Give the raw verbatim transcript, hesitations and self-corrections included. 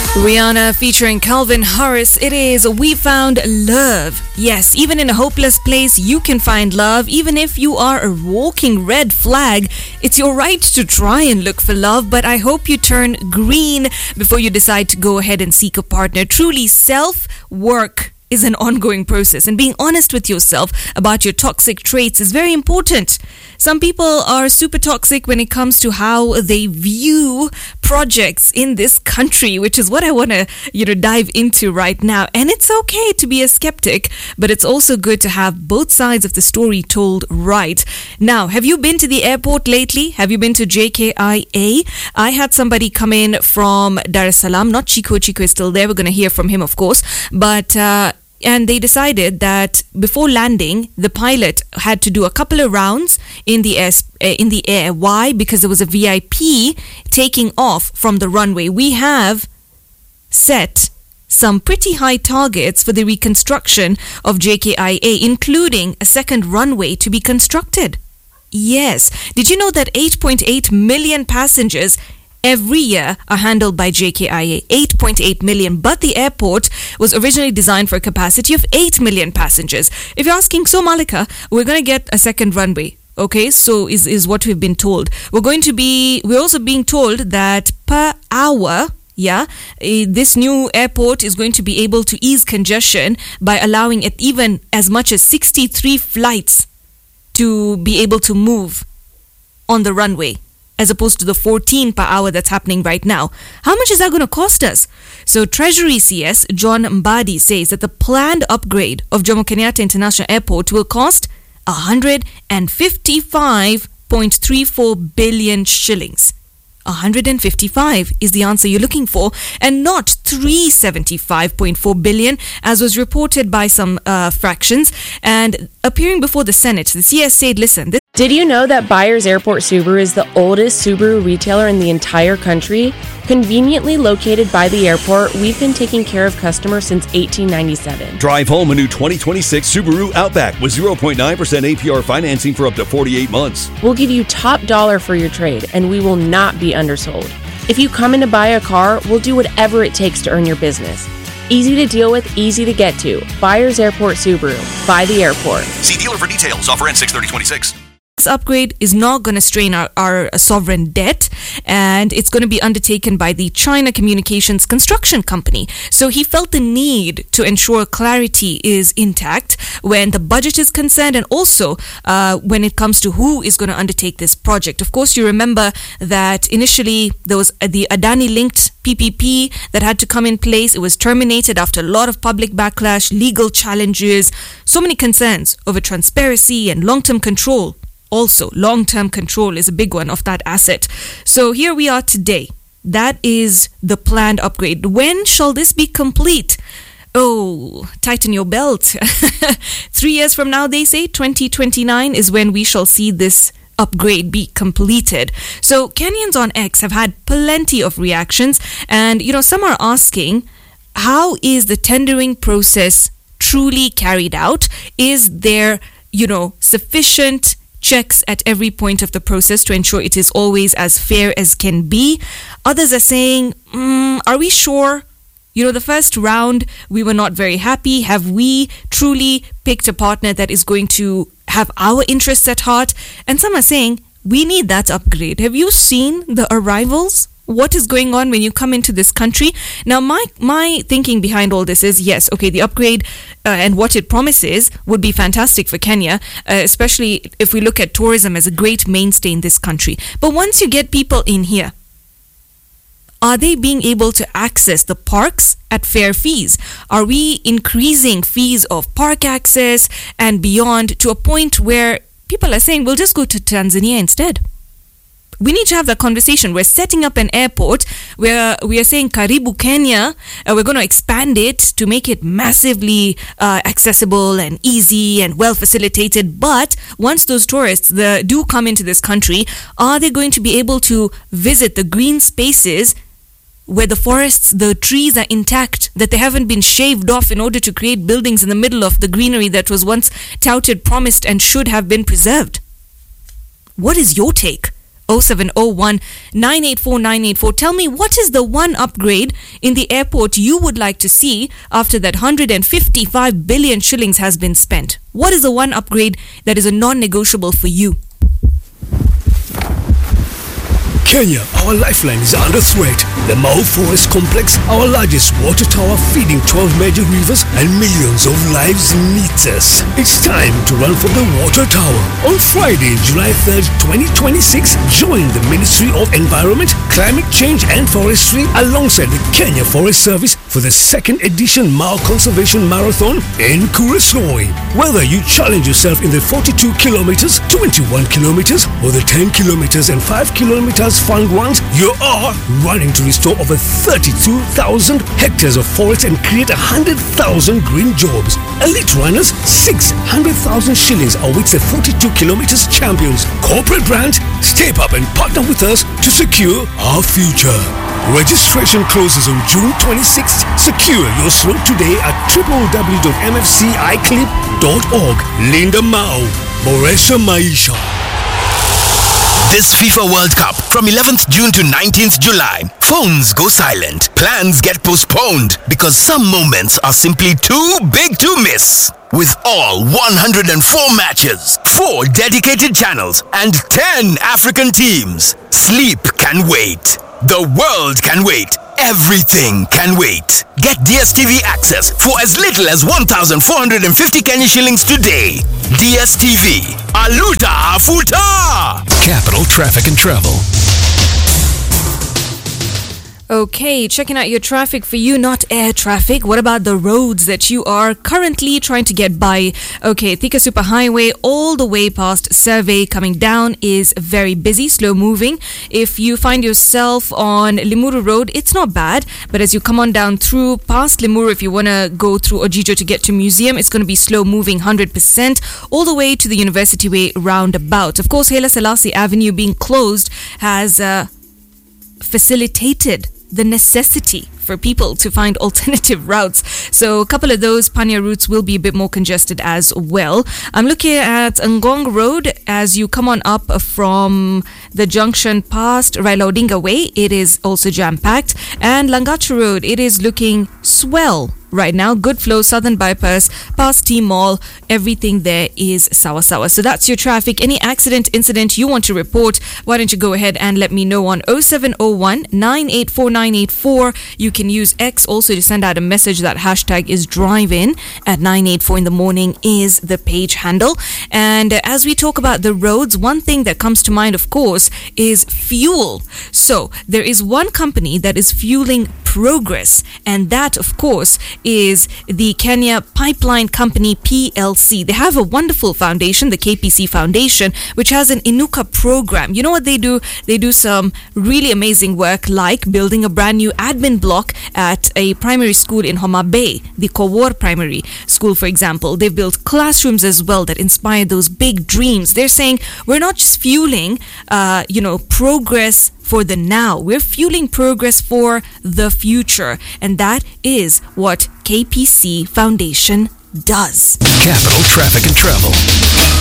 Rihanna featuring Calvin Harris. It is We Found Love. Yes, even in a hopeless place, you can find love. Even if you are a walking red flag, it's your right to try and look for love. But I hope you turn green before you decide to go ahead and seek a partner. Truly, self-work is an ongoing process, and being honest with yourself about your toxic traits is very important. Some people are super toxic when it comes to how they view projects in this country, which is what I want to, you know, dive into right now. And it's okay to be a skeptic, but it's also good to have both sides of the story told right. Now, have you been to the airport lately? Have you been to J K I A? I had somebody come in from Dar es Salaam, not Chico. Chico is still there. We're going to hear from him, of course. But, uh, And they decided that before landing, the pilot had to do a couple of rounds in the air. In the air. Why? Because there was a V I P taking off from the runway. We have set some pretty high targets for the reconstruction of J K I A, including a second runway to be constructed. Yes. Did you know that eight point eight million passengers every year are handled by J K I A? eight point eight million. But the airport was originally designed for a capacity of eight million passengers. If you're asking, so Malika, we're going to get a second runway. Okay, so is, is what we've been told. We're going to be, we're also being told that per hour, yeah, uh, this new airport is going to be able to ease congestion by allowing it even as much as sixty-three flights to be able to move on the runway, as opposed to the fourteen per hour that's happening right now. How much is that going to cost us? So Treasury C S John Mbadi says that the planned upgrade of Jomo Kenyatta International Airport will cost one hundred fifty-five point three four billion shillings. one hundred fifty-five is the answer you're looking for, and not three hundred seventy-five point four billion, as was reported by some uh, fractions. And appearing before the Senate, the C S said, listen, this Did you know that Byers Airport Subaru is the oldest Subaru retailer in the entire country? Conveniently located by the airport, we've been taking care of customers since eighteen ninety-seven. Drive home a new twenty twenty-six Subaru Outback with zero point nine percent A P R financing for up to forty-eight months. We'll give you top dollar for your trade, and we will not be undersold. If you come in to buy a car, we'll do whatever it takes to earn your business. Easy to deal with, easy to get to. Byers Airport Subaru. By the airport. See dealer for details. Offer ends six thirty twenty-six. This upgrade is not going to strain our, our sovereign debt, and it's going to be undertaken by the China Communications Construction Company. So he felt the need to ensure clarity is intact when the budget is concerned, and also uh, when it comes to who is going to undertake this project. Of course, you remember that initially there was the Adani-linked P P P that had to come in place. It was terminated after a lot of public backlash, legal challenges, so many concerns over transparency and long-term control. Also, long-term control is a big one of that asset. So here we are today. That is the planned upgrade. When shall this be complete? Oh, tighten your belt. Three years from now, they say, twenty twenty-nine is when we shall see this upgrade be completed. So Kenyans on X have had plenty of reactions. And, you know, some are asking, how is the tendering process truly carried out? Is there, you know, sufficient checks at every point of the process to ensure it is always as fair as can be? Others are saying, mm, are we sure? You know, the first round, we were not very happy. Have we truly picked a partner that is going to have our interests at heart? And some are saying, we need that upgrade. Have you seen the arrivals? What is going on when you come into this country? Now, my my thinking behind all this is, yes, okay, the upgrade uh, and what it promises would be fantastic for Kenya, uh, especially if we look at tourism as a great mainstay in this country. But once you get people in here, are they being able to access the parks at fair fees? Are we increasing fees of park access and beyond to a point where people are saying, we'll just go to Tanzania instead? We need to have that conversation. We're setting up an airport where we are saying Karibu Kenya. Uh, we're going to expand it to make it massively uh, accessible and easy and well facilitated. But once those tourists the, do come into this country, are they going to be able to visit the green spaces where the forests, the trees are intact, that they haven't been shaved off in order to create buildings in the middle of the greenery that was once touted, promised, and should have been preserved? What is your take oh seven oh one, nine eight four nine eight four. Tell me, what is the one upgrade in the airport you would like to see after that one hundred fifty-five billion shillings has been spent? What is the one upgrade that is a non-negotiable for you? Kenya, our lifeline is under threat. The Mau Forest Complex, our largest water tower feeding twelve major rivers and millions of lives, needs us. It's time to run for the water tower. On Friday, July third, twenty twenty-six, join the Ministry of Environment, Climate Change and Forestry alongside the Kenya Forest Service for the second edition Mau Conservation Marathon in Kuresoi. Whether you challenge yourself in the forty-two kilometers, twenty-one kilometers or the ten kilometers and five kilometers fun ones, you are running to restore over thirty-two thousand hectares of forest and create one hundred thousand green jobs. Elite runners, six hundred thousand shillings awaits the forty-two kilometers champions. Corporate brand, step up and partner with us to secure our future. Registration closes on June twenty-sixth. Secure your slot today at w w w dot m f c i clip dot org. Linda Mau, Boresha Maisha. This FIFA World Cup from eleventh June to nineteenth July. Phones go silent. Plans get postponed because some moments are simply too big to miss. With all one hundred four matches, four dedicated channels, and ten African teams, sleep can wait. The world can wait. Everything can wait. Get D S T V access for as little as one thousand four hundred fifty Kenya shillings today. D S T V. Aluta Afuta! Capital Traffic and Travel. Okay, checking out your traffic for you, not air traffic. What about the roads that you are currently trying to get by? Okay, Thika Superhighway all the way past Survey coming down is very busy, slow moving. If you find yourself on Limuru Road, it's not bad. But as you come on down through past Limuru, if you want to go through Ojijo to get to Museum, it's going to be slow moving one hundred percent all the way to the University Way roundabout. Of course, Haile Selassie Avenue being closed has uh, facilitated the necessity for people to find alternative routes. So a couple of those Panya routes will be a bit more congested as well. I'm looking at Ngong Road as you come on up from the junction past Raila Odinga Way. It is also jam-packed. And Langachu Road, it is looking swell right now. Good flow, Southern Bypass, past T Mall, everything there is sawa sawa. So that's your traffic. Any accident, incident you want to report, why don't you go ahead and let me know on oh seven oh one, nine eight four nine eight four. You can use X also to send out a message. That hashtag is drive-in at nine eight four in the morning is the page handle. And uh, as we talk about the roads, one thing that comes to mind, of course, is fuel. So there is one company that is fueling progress, and that, of course, is the Kenya Pipeline Company P L C. They have a wonderful foundation, the K P C Foundation, which has an Inuka program. You know what they do? They do some really amazing work, like building a brand new admin block at a primary school in Homa Bay, the Kowor Primary School, for example. They've built classrooms as well that inspire those big dreams. They're saying we're not just fueling, uh, you know, progress for the now. We're fueling progress for the future. And that is what K P C Foundation does. Capital Traffic and Travel.